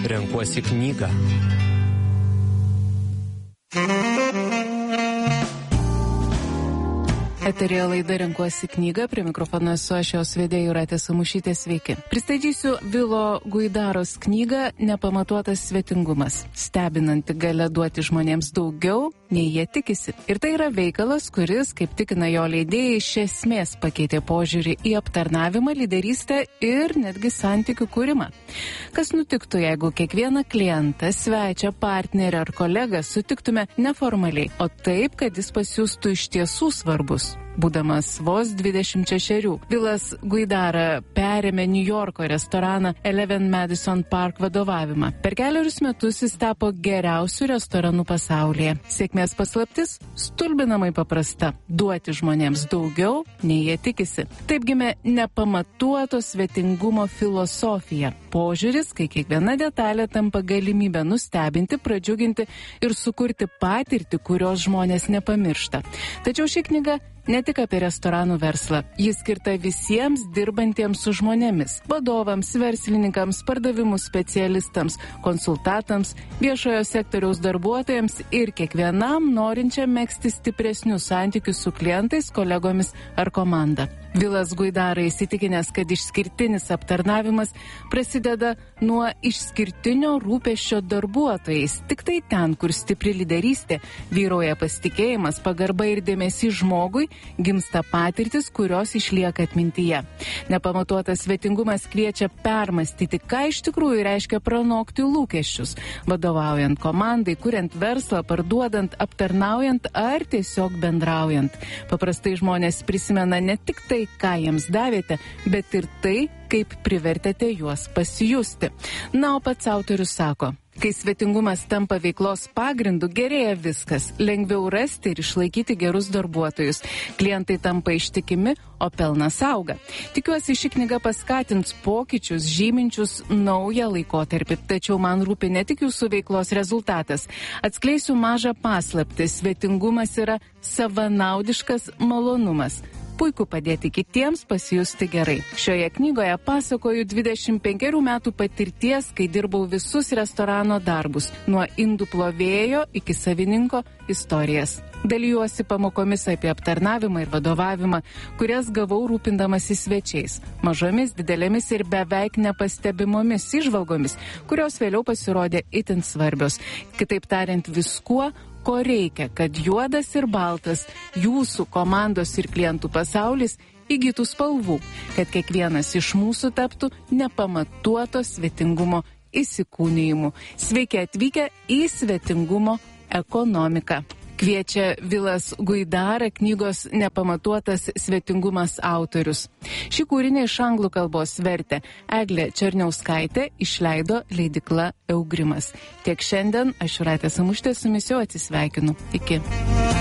renkuosi knygą. Eterėje laida Renkuosi knygą, prie mikrofono esu aš, jos vedėja Jūratė Samušytė, sveiki. Pristatysiu Vilo Guidaros knygą Nepamatuotas svetingumas, stebinanti galia duoti žmonėms daugiau, nei jie tikisi. Ir tai yra veikalas, kuris, kaip tikina jo leidėjai, iš esmės pakeitė požiūrį į aptarnavimą, lyderystę ir netgi santykių kūrimą. Kas nutiktų, jeigu kiekvieną klientą, svečią, partnerį ar kolegą sutiktume neformaliai, o taip, kad jis pasiūstų iš tiesų svarbus? Būdamas vos 26, Vilas Guidara perėmė New Yorko restoraną Eleven Madison Park vadovavimą. Per 4 metus jis tapo geriausiu restoranu pasaulyje. Sėkmės paslaptis stulbinamai paprasta – duoti žmonėms daugiau, nei jie tikisi. Taip gimė nepamatuoto svetingumo filosofija. Požiūris, kai kiekviena detalė tampa galimybę nustebinti, pradžiuginti ir sukurti patirtį, kurios žmonės nepamiršta. Tačiau ši knyga ne tik apie restoranų verslą. Ji skirta visiems dirbantiems su žmonėmis – vadovams, verslininkams, pardavimų specialistams, konsultantams, viešojo sektoriaus darbuotojams ir kiekvienam norinčiam megzti stipresnius santykius su klientais, kolegomis ar komanda. Vilas Guidara įsitikinęs, kad išskirtinis aptarnavimas prasideda nuo išskirtinio rūpesčio darbuotojais. Tik tai ten, kur stipri lyderystė, vyrauja pasitikėjimas, pagarba ir dėmesys žmogui, gimsta patirtis, kurios išlieka atmintyje. Nepamatuotas svetingumas kviečia permastyti, ką iš tikrųjų reiškia pranokti lūkesčius, vadovaujant komandai, kuriant verslą, parduodant, aptarnaujant ar tiesiog bendraujant. Paprastai žmonės prisimena ne tik tai, ką jiems davėte, bet ir tai, kaip privertėte juos pasijusti. Na, o pats autorius sako, kai svetingumas tampa veiklos pagrindu, gerėja viskas, lengviau rasti ir išlaikyti gerus darbuotojus. Klientai tampa ištikimi, o pelnas auga. Tikiuosi, ši knyga paskatins pokyčius, žyminčius naują laikotarpį. Tačiau man rūpi ne tik jūsų veiklos rezultatas. Atskleisiu mažą paslaptį. Svetingumas yra savanaudiškas malonumas. Puiku padėti kitiems pasijusti gerai. Šioje knygoje pasakoju 25 metų patirties, kai dirbau visus restorano darbus, nuo indų plovėjo iki savininko istorijas. Dalijuosi pamokomis apie aptarnavimą ir vadovavimą, kurias gavau rūpindamasi svečiais, mažomis, didelėmis ir beveik nepastebimomis įžvalgomis, kurios vėliau pasirodė itin svarbios. Kitaip tariant, viskuo, ko reikia, kad juodas ir baltas, jūsų komandos ir klientų pasaulis įgytų spalvų, kad kiekvienas iš mūsų taptų nepamatuoto svetingumo įsikūnijimu. Sveiki atvykę į svetingumo ekonomiką. Kviečia Vilas Guidara, knygos Nepamatuotas svetingumas autorius. Šį kūrinį iš anglų kalbos vertė Eglė Černiauskaitė, išleido leidykla Eugrimas. Tiek šiandien, aš Jūratė Samušytė, su jumis jau atsisveikinu. Iki.